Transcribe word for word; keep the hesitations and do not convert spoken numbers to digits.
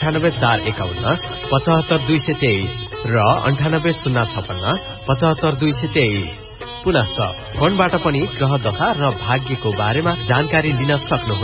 अन्ठानब्बे चार एकाउन्न पचहत्तर दुई सय तेइस र अन्ठानब्बे शून्य छपन्न पचहत्तर दुई सय तेइस। पुनश्च फोनबाट पनि ग्रह दशा र भाग्यको बारेमा जानकारी लिन सक्नुहुन्छ।